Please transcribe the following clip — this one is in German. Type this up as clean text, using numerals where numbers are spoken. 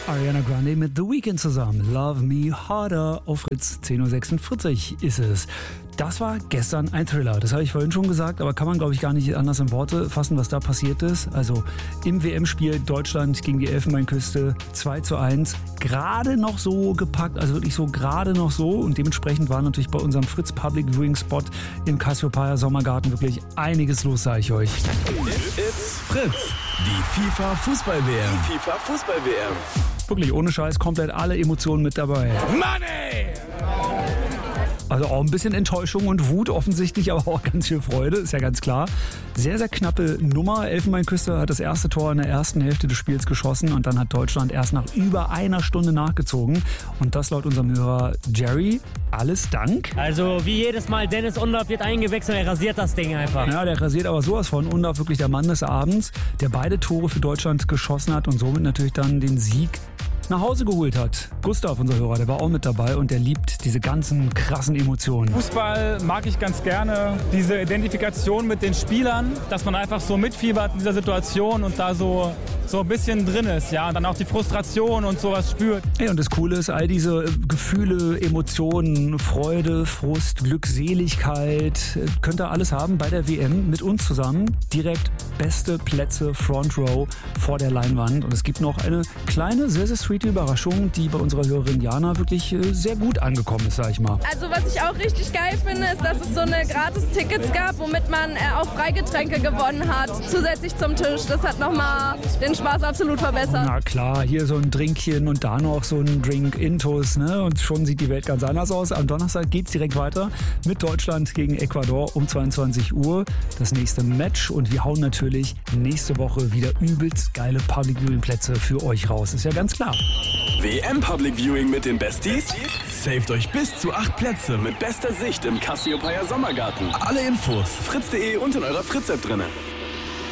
Ariana Grande mit The Weeknd zusammen. Love Me Harder auf Fritz. 10.46 Uhr ist es. Das war gestern ein Thriller. Das habe ich vorhin schon gesagt, aber kann man, glaube ich, gar nicht anders in Worte fassen, was da passiert ist. Also im WM-Spiel Deutschland gegen die Elfenbeinküste 2:1. Gerade noch so gepackt, also wirklich so gerade noch so. Und dementsprechend war natürlich bei unserem Fritz Public Viewing Spot im Cassiopeia Sommergarten wirklich einiges los, sage ich euch. It's Fritz. Die FIFA Fußball-WM. Die FIFA Fußball-WM. Wirklich ohne Scheiß, komplett alle Emotionen mit dabei. Money! Also auch ein bisschen Enttäuschung und Wut offensichtlich, aber auch ganz viel Freude, ist ja ganz klar. Sehr, sehr knappe Nummer. Elfenbeinküste hat das erste Tor in der ersten Hälfte des Spiels geschossen und dann hat Deutschland erst nach über einer Stunde nachgezogen. Und das laut unserem Hörer Jerry. Alles Dank. Also wie jedes Mal, Dennis Undaff wird eingewechselt, er rasiert das Ding einfach. Ja, der rasiert aber sowas von. Undaff wirklich der Mann des Abends, der beide Tore für Deutschland geschossen hat und somit natürlich dann den Sieg nach Hause geholt hat. Gustav, unser Hörer, der war auch mit dabei und der liebt diese ganzen krassen Emotionen. Fußball mag ich ganz gerne. Diese Identifikation mit den Spielern, dass man einfach so mitfiebert in dieser Situation und da so ein bisschen drin ist, ja, und dann auch die Frustration und sowas spürt. Hey, und das Coole ist, all diese Gefühle, Emotionen, Freude, Frust, Glückseligkeit, könnt ihr alles haben bei der WM mit uns zusammen. Direkt beste Plätze, Front Row vor der Leinwand. Und es gibt noch eine kleine, sehr, sehr sweete Überraschung, die bei unserer Hörerin Jana wirklich sehr gut angekommen ist, sag ich mal. Also was ich auch richtig geil finde, ist, dass es so eine Gratis-Tickets gab, womit man auch Freigetränke gewonnen hat, zusätzlich zum Tisch. Das hat nochmal den Spaß absolut verbessert. Na klar, hier so ein Drinkchen und da noch so ein Drink Intus, ne? Und schon sieht die Welt ganz anders aus. Am Donnerstag geht's direkt weiter mit Deutschland gegen Ecuador um 22 Uhr. Das nächste Match und wir hauen natürlich nächste Woche wieder übelst geile Public Viewing Plätze für euch raus. Ist ja ganz klar. WM Public Viewing mit den Besties? Saved euch bis zu 8 Plätze mit bester Sicht im Cassiopeia Sommergarten. Alle Infos fritz.de und in eurer Fritz-App drinne.